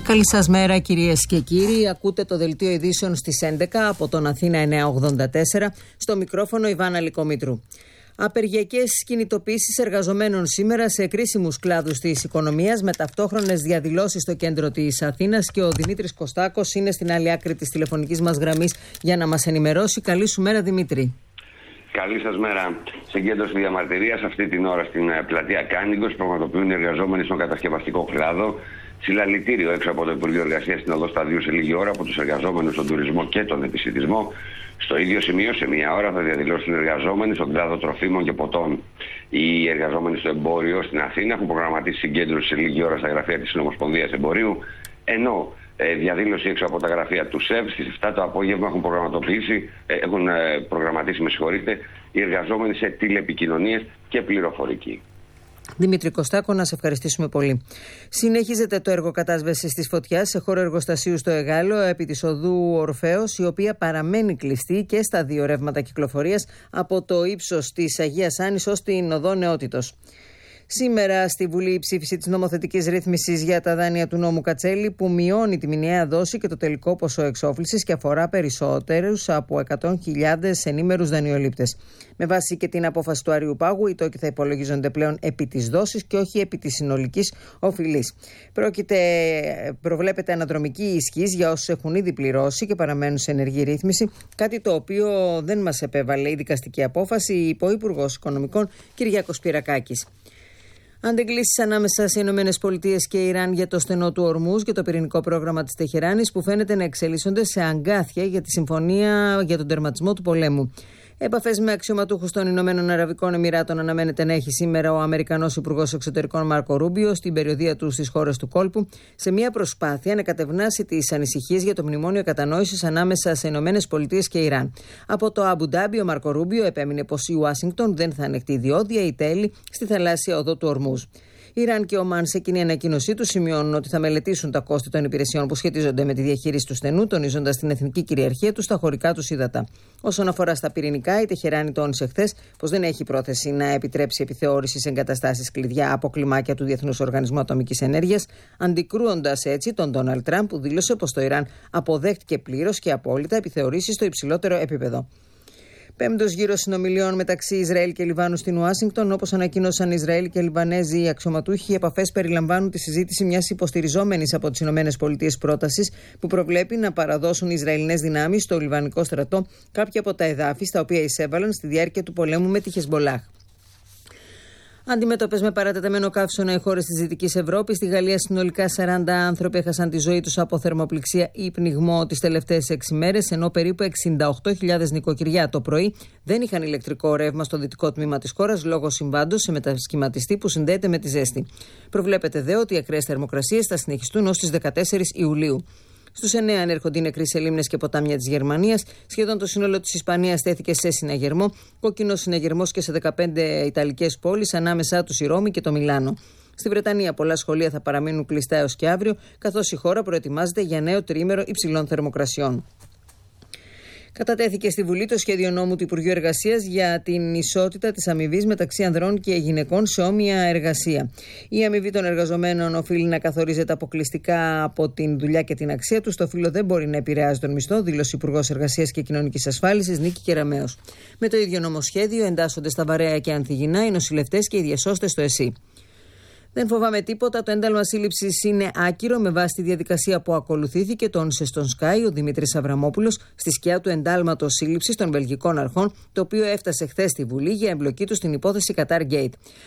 Καλή σας μέρα κυρίες και κύριοι. Ακούτε το δελτίο ειδήσεων στις 11 από τον Αθήνα 984. Στο μικρόφωνο Ιβάνα Λικομήτρου. Απεργιακές κινητοποιήσεις εργαζομένων σήμερα σε κρίσιμους κλάδους της οικονομίας με ταυτόχρονες διαδηλώσεις στο κέντρο της Αθήνας και ο Δημήτρης Κωστάκος είναι στην άλλη άκρη της τηλεφωνικής μας γραμμής για να μας ενημερώσει. Καλή σου μέρα, Δημήτρη. Καλή σας μέρα. Συγκέντρωση διαμαρτυρίας αυτή την ώρα στην πλατεία Κάνιγκος πραγματοποιούν οι εργαζόμενοι στον κατασκευαστικό κλάδο. Συλλαλητήριο έξω από το Υπουργείο Εργασίας στην Οδό Σταδίου σε λίγη ώρα από τους εργαζόμενους στον τουρισμό και τον επισιτισμό. Στο ίδιο σημείο, σε μία ώρα, θα διαδηλώσουν οι εργαζόμενοι στον κλάδο τροφίμων και ποτών. Οι εργαζόμενοι στο εμπόριο στην Αθήνα έχουν προγραμματίσει συγκέντρωση σε λίγη ώρα στα γραφεία της Συνομοσπονδίας Εμπορίου, ενώ διαδήλωση έξω από τα γραφεία του ΣΕΒ στις 7 το απόγευμα έχουν προγραμματίσει οι εργαζόμενοι σε τηλεπικοινωνίες και πληροφορική. Δημήτρη Κωστάκο, να σε ευχαριστήσουμε πολύ. Συνεχίζεται το έργο κατάσβεσης της φωτιάς σε χώρο εργοστασίου στο Εγάλο επί της οδού Ορφέως, η οποία παραμένει κλειστή και στα δύο ρεύματα κυκλοφορίας από το ύψος της Αγίας Άννης ως την οδό Νεότητος. Σήμερα στη Βουλή η ψήφιση της νομοθετικής ρύθμισης για τα δάνεια του νόμου Κατσέλη, που μειώνει τη μηνιαία δόση και το τελικό ποσό εξόφλησης και αφορά περισσότερους από 100.000 ενήμερους δανειολήπτες. Με βάση και την απόφαση του Αριουπάγου, οι τόκοι θα υπολογίζονται πλέον επί της δόσης και όχι επί της συνολικής οφειλής. Προβλέπεται αναδρομική ισχύς για όσους έχουν ήδη πληρώσει και παραμένουν σε ενεργή ρύθμιση, κάτι το οποίο δεν μας επέβαλε η δικαστική απόφαση η Υπουργός Οικονομικών Κυριάκος Πυρακάκης. Αντεγκλήσεις ανάμεσα σε ΗΠΑ και Ιράν για το στενό του Ορμούζ και το πυρηνικό πρόγραμμα της Τεχεράνης, που φαίνεται να εξελίσσονται σε αγκάθια για τη συμφωνία για τον τερματισμό του πολέμου. Επαφές με αξιωματούχους των Ηνωμένων Αραβικών Εμιράτων αναμένεται να έχει σήμερα ο Αμερικανός Υπουργός Εξωτερικών Μάρκο Ρούμπιο στην περιοδεία του στις χώρες του κόλπου, σε μια προσπάθεια να κατευνάσει τις ανησυχίες για το μνημόνιο κατανόησης ανάμεσα σε ΗΠΑ και Ιράν. Από το Αμπου Ντάμπι, ο Μάρκο Ρούμπιο επέμεινε πως η Ουάσιγκτον δεν θα ανεχτεί διόδια ή τέλη στη θαλάσσια οδό του Ορμούζ. Ιράν και Ομάν σε κοινή ανακοίνωσή του σημειώνουν ότι θα μελετήσουν τα κόστη των υπηρεσιών που σχετίζονται με τη διαχείριση του στενού, τονίζοντας την εθνική κυριαρχία του στα χωρικά του ύδατα. Όσον αφορά στα πυρηνικά, η Τεχεράνη τόνισε χθες πως δεν έχει πρόθεση να επιτρέψει επιθεώρηση σε εγκαταστάσεις κλειδιά από κλιμάκια του Διεθνούς Οργανισμού Ατομικής Ενέργειας, αντικρούοντας έτσι τον Ντόναλντ Τραμπ, που δήλωσε πως το Ιράν αποδέχτηκε πλήρως και απόλυτα επιθεωρήσεις στο υψηλότερο επίπεδο. Πέμπτος γύρος συνομιλιών μεταξύ Ισραήλ και Λιβάνου στην Ουάσιγκτον. Όπως ανακοίνωσαν Ισραήλ και Λιβανέζοι αξιωματούχοι, οι επαφές περιλαμβάνουν τη συζήτηση μιας υποστηριζόμενης από τις ΗΠΑ πρότασης που προβλέπει να παραδώσουν οι Ισραηλινές δυνάμεις στο Λιβανικό στρατό κάποια από τα εδάφη στα οποία εισέβαλαν στη διάρκεια του πολέμου με τη Χεσμολάχ. Αντιμέτωπες με παρατεταμένο καύσωνα οι χώρες της Δυτικής Ευρώπης. Στη Γαλλία συνολικά 40 άνθρωποι έχασαν τη ζωή τους από θερμοπληξία ή πνιγμό τις τελευταίες 6 μέρες, ενώ περίπου 68.000 νοικοκυριά το πρωί δεν είχαν ηλεκτρικό ρεύμα στο δυτικό τμήμα της χώρας λόγω συμβάντος σε μετασχηματιστή που συνδέεται με τη ζέστη. Προβλέπεται δε ότι οι ακραίες θερμοκρασίες θα συνεχιστούν ως τις 14 Ιουλίου. Στους 9 ανέρχονται οι νεκροί σε λίμνες και ποτάμια της Γερμανίας. Σχεδόν το σύνολο της Ισπανίας τέθηκε σε συναγερμό. Κόκκινος συναγερμός και σε 15 ιταλικές πόλεις, ανάμεσά τους η Ρώμη και το Μιλάνο. Στη Βρετανία, πολλά σχολεία θα παραμείνουν κλειστά έως και αύριο, καθώς η χώρα προετοιμάζεται για νέο τριήμερο υψηλών θερμοκρασιών. Κατατέθηκε στη Βουλή το σχέδιο νόμου του Υπουργείου Εργασίας για την ισότητα της αμοιβής μεταξύ ανδρών και γυναικών σε όμοια εργασία. Η αμοιβή των εργαζομένων οφείλει να καθορίζεται αποκλειστικά από την δουλειά και την αξία του. Το φύλο δεν μπορεί να επηρεάζει τον μισθό, δήλωσε η Υπουργός Εργασίας και Κοινωνικής Ασφάλισης Νίκη Κεραμέως. Με το ίδιο νομοσχέδιο εντάσσονται στα βαρέα και ανθυγινά οι νοσηλευτές και οι διασώστες στο ΕΣΥ. Δεν φοβάμαι τίποτα. Το ένταλμα σύλληψης είναι άκυρο με βάση τη διαδικασία που ακολουθήθηκε, τόνισε στον Sky ο Δημήτρης Αβραμόπουλος στη σκιά του εντάλματος σύλληψης των βελγικών αρχών, το οποίο έφτασε χθες στη Βουλή για εμπλοκή του στην υπόθεση Qatar Gate.